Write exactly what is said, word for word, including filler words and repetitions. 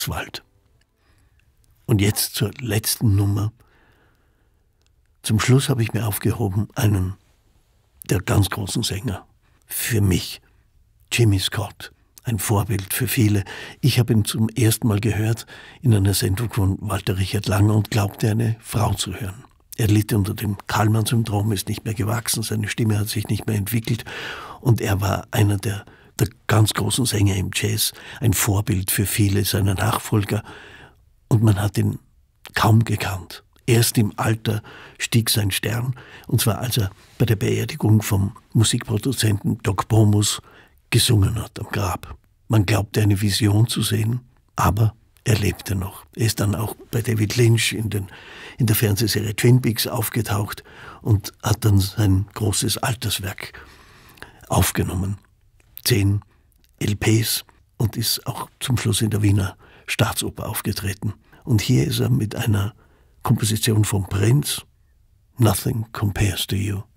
Schwarzwald. Und jetzt zur letzten Nummer. Zum Schluss habe ich mir aufgehoben einen der ganz großen Sänger. Für mich, Jimmy Scott, ein Vorbild für viele. Ich habe ihn zum ersten Mal gehört in einer Sendung von Walter Richard Langer und glaubte, eine Frau zu hören. Er litt unter dem Kallmann-Syndrom, ist nicht mehr gewachsen, seine Stimme hat sich nicht mehr entwickelt und er war einer der, der ganz großen Sänger im Jazz, ein Vorbild für viele seiner Nachfolger und man hat ihn kaum gekannt. Erst im Alter stieg sein Stern, und zwar als er bei der Beerdigung vom Musikproduzenten Doc Pomus gesungen hat am Grab. Man glaubte, eine Vision zu sehen, aber er lebte noch. Er ist dann auch bei David Lynch in, den, in der Fernsehserie Twin Peaks aufgetaucht und hat dann sein großes Alterswerk aufgenommen. Zehn L Ps und ist auch zum Schluss in der Wiener Staatsoper aufgetreten. Und hier ist er mit einer Komposition von Prince, Nothing Compares to You.